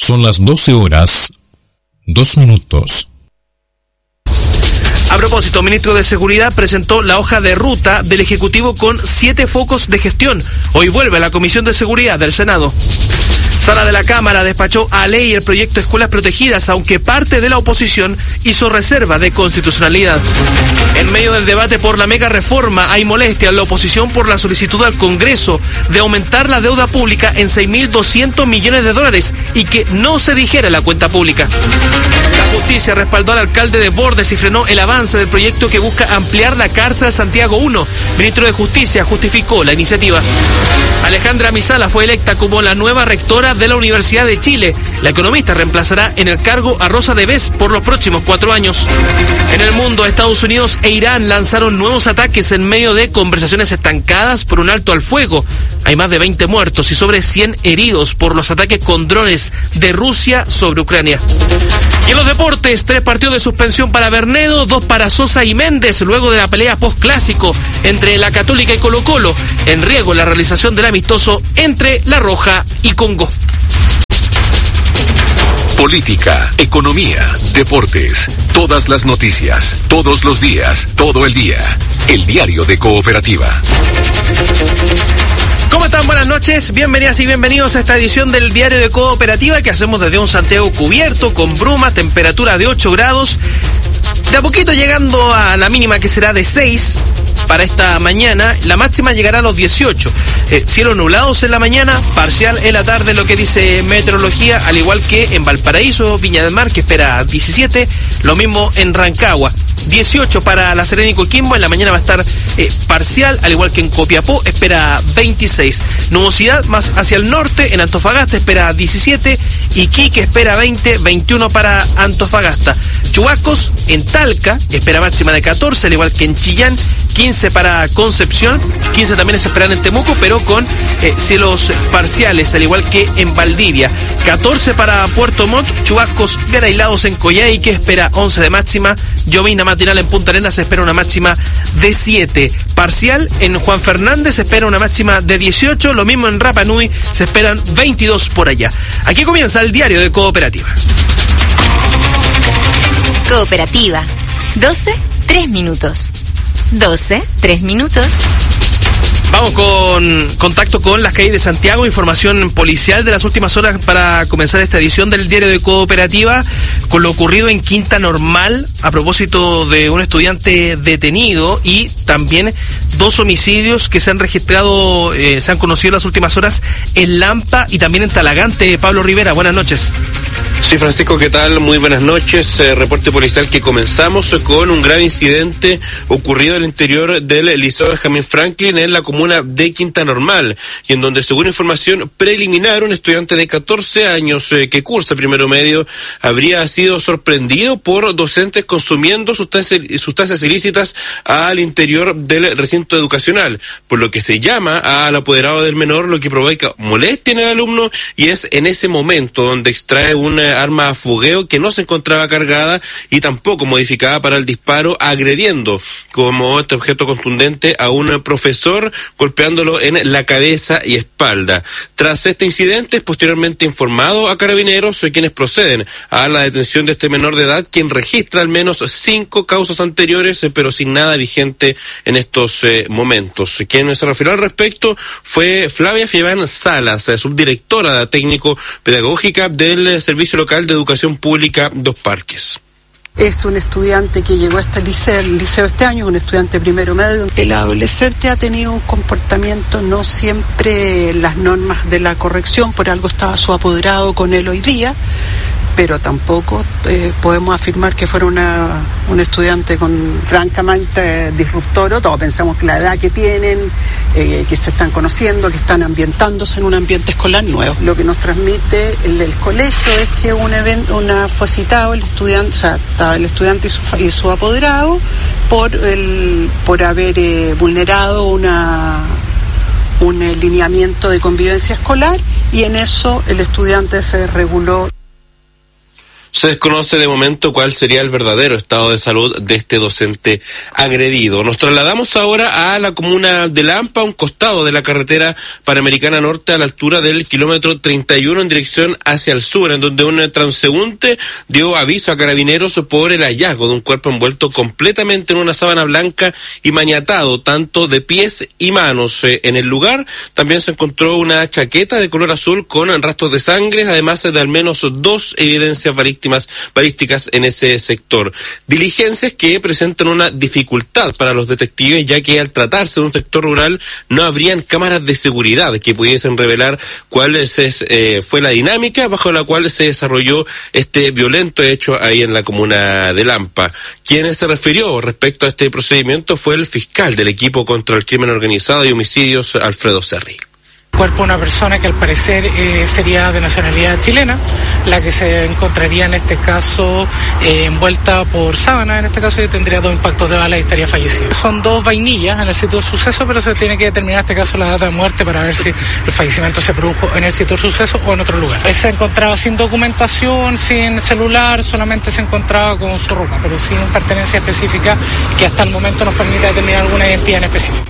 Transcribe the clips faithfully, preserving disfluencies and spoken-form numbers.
Son las doce horas, dos minutos. A propósito, el ministro de Seguridad presentó la hoja de ruta del Ejecutivo con siete focos de gestión. Hoy vuelve a la Comisión de Seguridad del Senado. Sala de la Cámara despachó a ley el proyecto de Escuelas Protegidas, aunque parte de la oposición hizo reserva de constitucionalidad. En medio del debate por la mega reforma, hay molestia en la oposición por la solicitud al Congreso de aumentar la deuda pública en seis mil doscientos millones de dólares y que no se dijera en la cuenta pública. La justicia respaldó al alcalde de Bordes y frenó el avance del proyecto que busca ampliar la cárcel Santiago uno. Ministro de Justicia justificó la iniciativa. Alejandra Misala fue electa como la nueva rectora de la Universidad de Chile. La economista reemplazará en el cargo a Rosa de Bes por los próximos cuatro años. En el mundo, Estados Unidos e Irán lanzaron nuevos ataques en medio de conversaciones estancadas por un alto al fuego. Hay más de veinte muertos y sobre cien heridos por los ataques con drones de Rusia sobre Ucrania. Y en los deportes, tres partidos de suspensión para Bernedo, dos para Sosa y Méndez, luego de la pelea post-clásico entre la Católica y Colo-Colo, en riesgo la realización del amistoso entre La Roja y Congo. Política, economía, deportes, todas las noticias, todos los días, todo el día. El Diario de Cooperativa. ¿Cómo están? Buenas noches, bienvenidas y bienvenidos a esta edición del Diario de Cooperativa que hacemos desde un Santiago cubierto, con bruma, temperatura de ocho grados, de a poquito llegando a la mínima que será de seis para esta mañana, la máxima llegará a los dieciocho. Eh, cielos nublados en la mañana, parcial en la tarde, lo que dice meteorología, al igual que en Valparaíso, Viña del Mar, que espera diecisiete, lo mismo en Rancagua. dieciocho para La Serena y Coquimbo, en la mañana va a estar eh, parcial, al igual que en Copiapó, espera veintiséis. Nubosidad más hacia el norte, en Antofagasta espera diecisiete, Iquique espera veinte, veintiuno para Antofagasta. Chubascos en Talca, espera máxima de catorce, al igual que en Chillán, quince para Concepción, quince también se esperan en Temuco, pero con eh, cielos parciales, al igual que en Valdivia. catorce para Puerto Montt, chubascos bien aislados en Coyhaique, espera once de máxima. Llovizna matinal en Punta Arenas, se espera una máxima de siete. Parcial en Juan Fernández, se espera una máxima de dieciocho. Lo mismo en Rapa Nui, se esperan veintidós por allá. Aquí comienza el Diario de Cooperativa. Cooperativa. doce, tres minutos. doce, tres minutos. Vamos con contacto con las calles de Santiago, información policial de las últimas horas para comenzar esta edición del Diario de Cooperativa, con lo ocurrido en Quinta Normal a propósito de un estudiante detenido y también dos homicidios que se han registrado, eh, se han conocido en las últimas horas en Lampa y también en Talagante. Pablo Rivera, buenas noches. Sí, Francisco, ¿qué tal? Muy buenas noches. Eh, reporte policial que comenzamos con un grave incidente ocurrido al interior del Liceo Benjamin Franklin en la comuna de Quinta Normal, y en donde, según información preliminar, un estudiante de catorce años eh, que cursa primero medio habría sido sorprendido por docentes consumiendo sustancias, sustancias ilícitas al interior del recinto educacional, por lo que se llama al apoderado del menor, lo que provoca molestia en el alumno, y es en ese momento donde extrae una arma a fogueo que no se encontraba cargada y tampoco modificada para el disparo, agrediendo como este objeto contundente a un profesor, golpeándolo en la cabeza y espalda. Tras este incidente, es posteriormente informado a carabineros, quienes proceden a la detención de este menor de edad, quien registra al menos cinco causas anteriores, pero sin nada vigente en estos eh, momentos. Quien se refirió al respecto fue Flavia Fieván Salas, subdirectora técnico-pedagógica del Servicio Local de Educación Pública Dos Parques. Es un estudiante que llegó a este liceo, el liceo este año, un estudiante primero medio. El adolescente ha tenido un comportamiento no siempre las normas de la corrección, por algo estaba su apoderado con él hoy día, pero tampoco eh, podemos afirmar que fuera una, un estudiante con francamente disruptor. Todos pensamos que la edad que tienen, eh, que se están conociendo, que están ambientándose en un ambiente escolar nuevo. Lo que nos transmite el, el colegio es que un evento, una fue citado el estudiante, o sea, estaba el estudiante y su, y su apoderado por el por haber eh, vulnerado una un eh, lineamiento de convivencia escolar, y en eso el estudiante se reguló. Se desconoce de momento cuál sería el verdadero estado de salud de este docente agredido. Nos trasladamos ahora a la comuna de Lampa, a un costado de la carretera Panamericana Norte, a la altura del kilómetro treinta y uno en dirección hacia el sur, en donde un transeúnte dio aviso a carabineros por el hallazgo de un cuerpo envuelto completamente en una sábana blanca y maniatado tanto de pies y manos. En el lugar también se encontró una chaqueta de color azul con rastros de sangre, además de al menos dos evidencias balísticas balísticas en ese sector. Diligencias que presentan una dificultad para los detectives, ya que al tratarse de un sector rural no habrían cámaras de seguridad que pudiesen revelar cuál es, eh, fue la dinámica bajo la cual se desarrolló este violento hecho ahí en la comuna de Lampa. Quien se refirió respecto a este procedimiento fue el fiscal del equipo contra el crimen organizado y homicidios, Alfredo Serri. Cuerpo de una persona que al parecer eh, sería de nacionalidad chilena, la que se encontraría en este caso eh, envuelta por sábana, en este caso, y tendría dos impactos de bala y estaría fallecido. Son dos vainillas en el sitio del suceso, pero se tiene que determinar en este caso la data de muerte para ver si el fallecimiento se produjo en el sitio del suceso o en otro lugar. Él se encontraba sin documentación, sin celular, solamente se encontraba con su ropa, pero sin pertenencia específica que hasta el momento nos permita determinar alguna identidad en específico.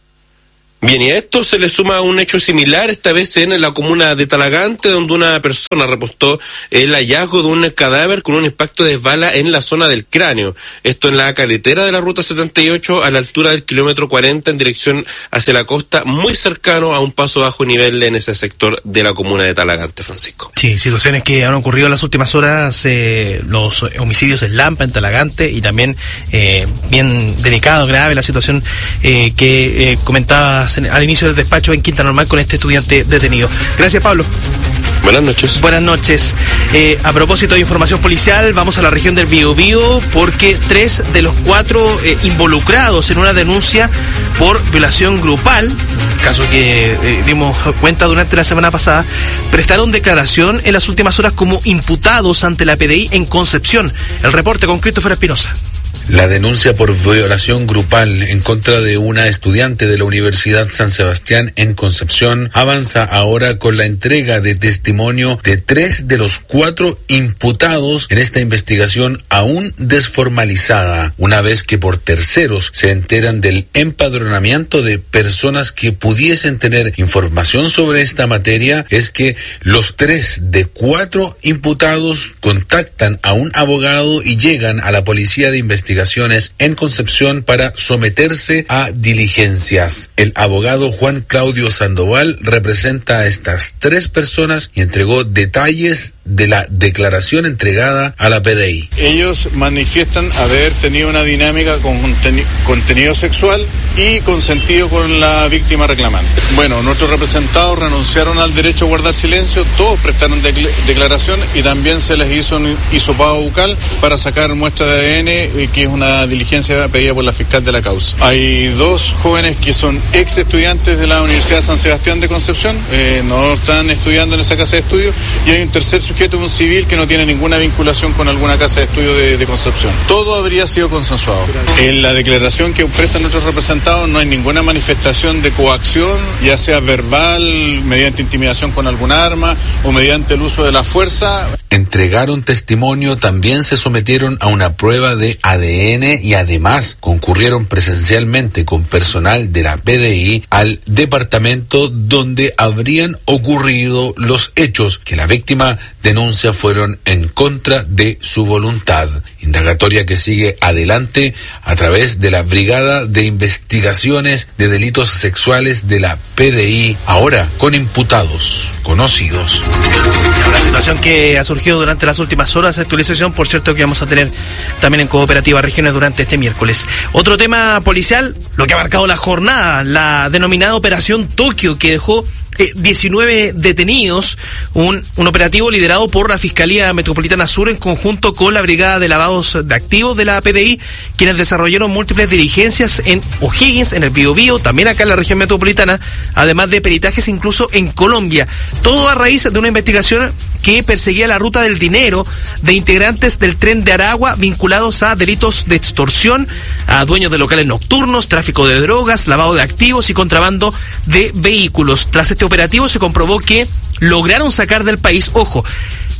Bien, y a esto se le suma un hecho similar, esta vez en la comuna de Talagante, donde una persona reportó el hallazgo de un cadáver con un impacto de bala en la zona del cráneo. Esto en la carretera de la ruta setenta y ocho, a la altura del kilómetro cuarenta, en dirección hacia la costa, muy cercano a un paso bajo nivel en ese sector de la comuna de Talagante, Francisco. Sí, situaciones que han ocurrido en las últimas horas, eh, los homicidios en Lampa, en Talagante, y también eh, bien delicado, grave la situación eh, que eh, comentaba al inicio del despacho en Quinta Normal con este estudiante detenido. Gracias, Pablo. Buenas noches. Buenas noches. Eh, a propósito de información policial, vamos a la región del Biobío porque tres de los cuatro eh, involucrados en una denuncia por violación grupal, caso que eh, dimos cuenta durante la semana pasada, prestaron declaración en las últimas horas como imputados ante la P D I en Concepción. El reporte con Christopher Espinosa. La denuncia por violación grupal en contra de una estudiante de la Universidad San Sebastián en Concepción avanza ahora con la entrega de testimonio de tres de los cuatro imputados en esta investigación aún desformalizada, una vez que por terceros se enteran del empadronamiento de personas que pudiesen tener información sobre esta materia. Es que los tres de cuatro imputados contactan a un abogado y llegan a la Policía de Investigación en Concepción para someterse a diligencias. El abogado Juan Claudio Sandoval representa a estas tres personas y entregó detalles de la declaración entregada a la P D I. Ellos manifiestan haber tenido una dinámica con conteni- contenido sexual y consentido con la víctima reclamante. Bueno, nuestros representados renunciaron al derecho a guardar silencio, todos prestaron de- declaración y también se les hizo un hisopado bucal para sacar muestra de A D N, que es una diligencia pedida por la fiscal de la causa. Hay dos jóvenes que son ex estudiantes de la Universidad San Sebastián de Concepción, eh, no están estudiando en esa casa de estudio, y hay un tercer sujeto, un civil, que no tiene ninguna vinculación con alguna casa de estudio de, de Concepción. Todo habría sido consensuado. En la declaración que prestan nuestros representados no hay ninguna manifestación de coacción, ya sea verbal, mediante intimidación con algún arma o mediante el uso de la fuerza. Entregaron testimonio, también se sometieron a una prueba de A D N y además concurrieron presencialmente con personal de la P D I al departamento donde habrían ocurrido los hechos que la víctima denuncia fueron en contra de su voluntad. Indagatoria que sigue adelante a través de la Brigada de Investigaciones de Delitos Sexuales de la P D I, ahora con imputados conocidos. Una situación que ha surgido durante las últimas horas, actualización, por cierto, que vamos a tener también en Cooperativa Regiones durante este miércoles. Otro tema policial, lo que ha marcado la jornada, la denominada Operación Tokio, que dejó eh, diecinueve detenidos, un, un operativo liderado por la Fiscalía Metropolitana Sur en conjunto con la Brigada de Lavados de Activos de la P D I, quienes desarrollaron múltiples diligencias en O'Higgins, en el Biobío, también acá en la región metropolitana, además de peritajes incluso en Colombia. Todo a raíz de una investigación que perseguía la ruta del dinero de integrantes del Tren de Aragua vinculados a delitos de extorsión, a dueños de locales nocturnos, tráfico de drogas, lavado de activos y contrabando de vehículos. Tras este operativo se comprobó que lograron sacar del país, ojo,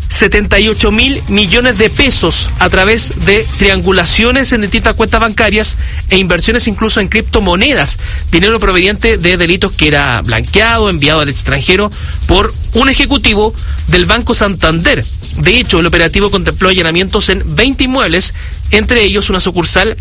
setenta y ocho mil millones de pesos a través de triangulaciones en distintas cuentas bancarias e inversiones incluso en criptomonedas, dinero proveniente de delitos que era blanqueado, enviado al extranjero por un ejecutivo del Banco Santander. De hecho, el operativo contempló allanamientos en veinte inmuebles, entre ellos una sucursal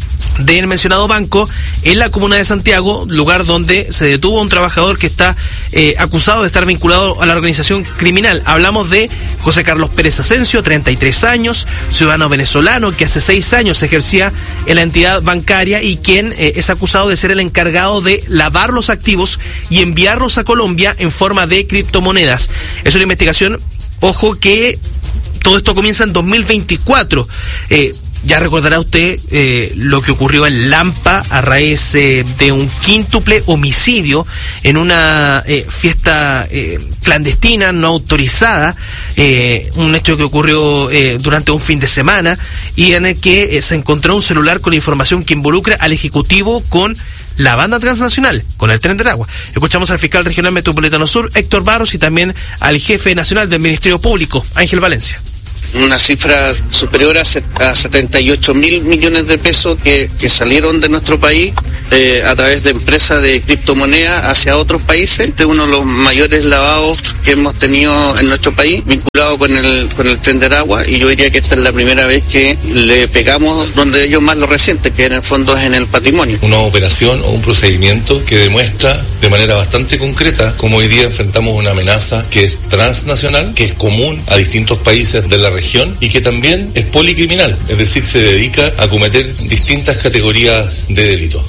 del mencionado banco en la comuna de Santiago, lugar donde se detuvo a un trabajador que está eh, acusado de estar vinculado a la organización criminal. Hablamos de José Carlos Pérez Asensio, treinta y tres años, ciudadano venezolano que hace seis años ejercía en la entidad bancaria y quien eh, es acusado de ser el encargado de lavar los activos y enviarlos a Colombia en forma de criptomonedas. Es una investigación, ojo, que todo esto comienza en dos mil veinticuatro. Eh, Ya recordará usted eh, lo que ocurrió en Lampa a raíz eh, de un quíntuple homicidio en una eh, fiesta eh, clandestina, no autorizada, eh, un hecho que ocurrió eh, durante un fin de semana y en el que eh, se encontró un celular con información que involucra al ejecutivo con la banda transnacional, con el Tren de Aragua. Escuchamos al fiscal regional metropolitano sur, Héctor Barros, y también al jefe nacional del Ministerio Público, Ángel Valencia. Una cifra superior a setenta y ocho mil millones de pesos que, que salieron de nuestro país eh, a través de empresas de criptomonedas hacia otros países. Este es uno de los mayores lavados que hemos tenido en nuestro país, vinculado con el con el Tren de Aragua, y yo diría que esta es la primera vez que le pegamos donde ellos más lo resienten, que en el fondo es en el patrimonio. Una operación o un procedimiento que demuestra de manera bastante concreta cómo hoy día enfrentamos una amenaza que es transnacional, que es común a distintos países de la región y que también es policriminal, es decir, se dedica a cometer distintas categorías de delito.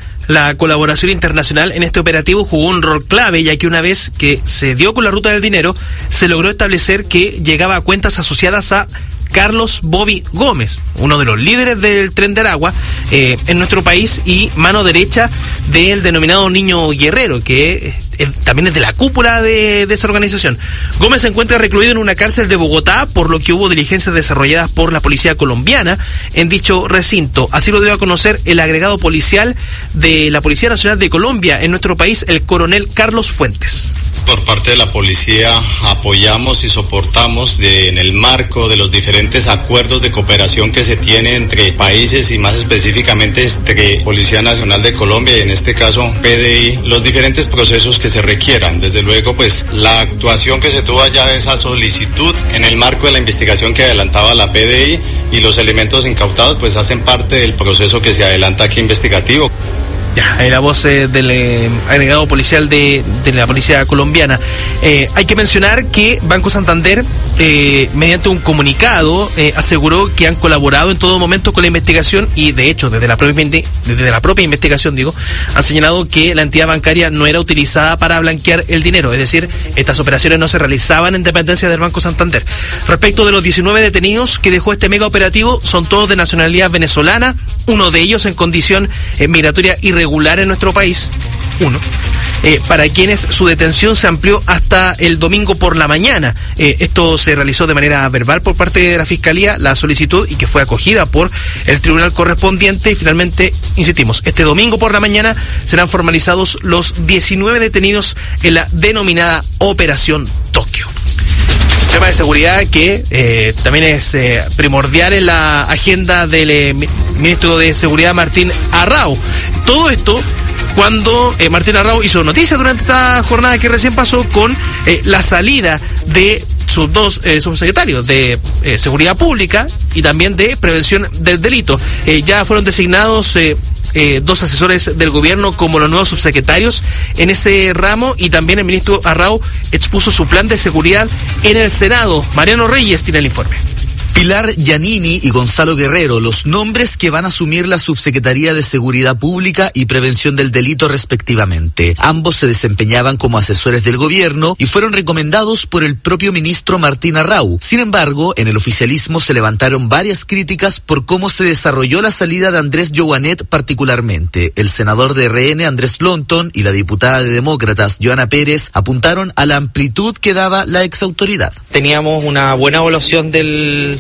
La colaboración internacional en este operativo jugó un rol clave, ya que una vez que se dio con la ruta del dinero, se logró establecer que llegaba a cuentas asociadas a Carlos Bobby Gómez, uno de los líderes del Tren de Aragua eh, en nuestro país y mano derecha del denominado Niño Guerrero, que eh, también es de la cúpula de, de esa organización. Gómez se encuentra recluido en una cárcel de Bogotá, por lo que hubo diligencias desarrolladas por la policía colombiana en dicho recinto. Así lo dio a conocer el agregado policial de la Policía Nacional de Colombia en nuestro país, el coronel Carlos Fuentes. Por parte de la policía apoyamos y soportamos de, en el marco de los diferentes acuerdos de cooperación que se tiene entre países y más específicamente entre Policía Nacional de Colombia y en este caso P D I, los diferentes procesos que se requieran. Desde luego, pues la actuación que se tuvo allá, esa solicitud en el marco de la investigación que adelantaba la P D I y los elementos incautados pues hacen parte del proceso que se adelanta aquí investigativo. Ya, la voz eh, del eh, agregado policial de, de la policía colombiana. Eh, hay que mencionar que Banco Santander, eh, mediante un comunicado, eh, aseguró que han colaborado en todo momento con la investigación y, de hecho, desde la propia desde la propia investigación, digo, han señalado que la entidad bancaria no era utilizada para blanquear el dinero, es decir, estas operaciones no se realizaban en dependencia del Banco Santander. Respecto de los diecinueve detenidos que dejó este mega operativo, son todos de nacionalidad venezolana, uno de ellos en condición eh, migratoria irregular en nuestro país, uno, eh, para quienes su detención se amplió hasta el domingo por la mañana. Eh, esto se realizó de manera verbal por parte de la Fiscalía, la solicitud, y que fue acogida por el tribunal correspondiente, y finalmente, insistimos, este domingo por la mañana serán formalizados los diecinueve detenidos en la denominada Operación Tokio. Tema de seguridad que eh, también es eh, primordial en la agenda del eh, ministro de Seguridad, Martín Arrau. Todo esto cuando eh, Martín Arrau hizo noticia durante esta jornada que recién pasó con eh, la salida de sus dos eh, subsecretarios de eh, Seguridad Pública y también de Prevención del Delito. Eh, ya fueron designados eh, eh, dos asesores del gobierno como los nuevos subsecretarios en ese ramo, y también el ministro Arrau expuso su plan de seguridad en el Senado. Mariano Reyes tiene el informe. Pilar Giannini y Gonzalo Guerrero, los nombres que van a asumir la Subsecretaría de Seguridad Pública y Prevención del Delito respectivamente. Ambos se desempeñaban como asesores del gobierno y fueron recomendados por el propio ministro Martín Arrau. Sin embargo, en el oficialismo se levantaron varias críticas por cómo se desarrolló la salida de Andrés Joanet particularmente. El senador de R N, Andrés Lonton, y la diputada de Demócratas, Joana Pérez, apuntaron a la amplitud que daba la exautoridad. Teníamos una buena evaluación del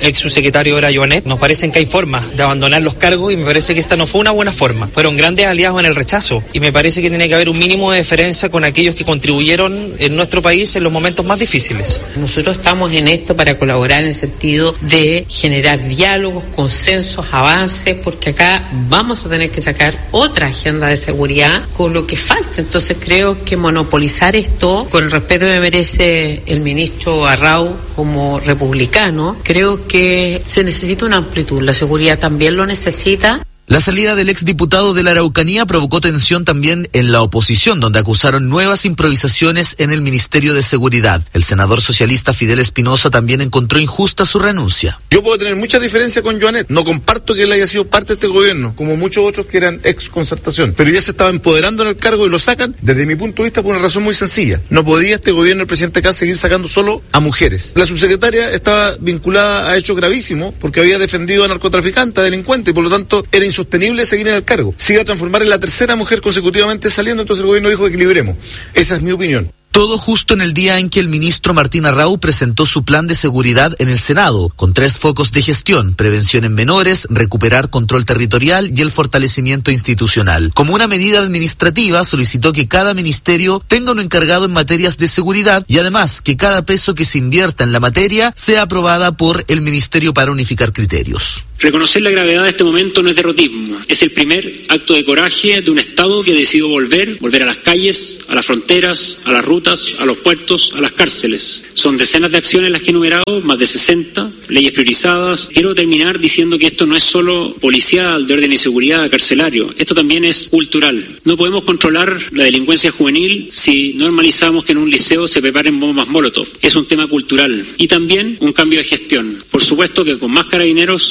ex subsecretario ahora Joanet, nos parecen que hay formas de abandonar los cargos y me parece que esta no fue una buena forma. Fueron grandes aliados en el rechazo y me parece que tiene que haber un mínimo de deferencia con aquellos que contribuyeron en nuestro país en los momentos más difíciles. Nosotros estamos en esto para colaborar en el sentido de generar diálogos, consensos, avances, porque acá vamos a tener que sacar otra agenda de seguridad con lo que falta. Entonces creo que monopolizar esto, con el respeto que merece el ministro Arrau como republicano, creo que se necesita una amplitud. La seguridad también lo necesita. La salida del exdiputado de la Araucanía provocó tensión también en la oposición, donde acusaron nuevas improvisaciones en el Ministerio de Seguridad. El senador socialista Fidel Espinosa también encontró injusta su renuncia. Yo puedo tener mucha diferencia con Joanet. No comparto que él haya sido parte de este gobierno, como muchos otros que eran ex concertación. Pero ya se estaba empoderando en el cargo y lo sacan, desde mi punto de vista, por una razón muy sencilla. No podía este gobierno, el presidente Kast, seguir sacando solo a mujeres. La subsecretaria estaba vinculada a hechos gravísimos porque había defendido a narcotraficantes, a delincuentes, y por lo tanto era insostenible seguir en el cargo. Se iba a transformar en la tercera mujer consecutivamente saliendo, entonces el gobierno dijo que equilibremos. Esa es mi opinión. Todo justo en el día en que el ministro Martín Arrau presentó su plan de seguridad en el Senado, con tres focos de gestión: prevención en menores, recuperar control territorial y el fortalecimiento institucional. Como una medida administrativa, solicitó que cada ministerio tenga un encargado en materias de seguridad y además que cada peso que se invierta en la materia sea aprobada por el Ministerio para unificar criterios. Reconocer la gravedad de este momento no es derrotismo, es el primer acto de coraje de un Estado que decidió volver, volver a las calles, a las fronteras, a las rutas, a los puertos, a las cárceles. Son decenas de acciones las que he enumerado, más de sesenta, leyes priorizadas. Quiero terminar diciendo que esto no es solo policial, de orden y seguridad, carcelario, esto también es cultural. No podemos controlar la delincuencia juvenil si normalizamos que en un liceo se preparen bombas Molotov. Es un tema cultural y también un cambio de gestión. Por supuesto que con más carabineros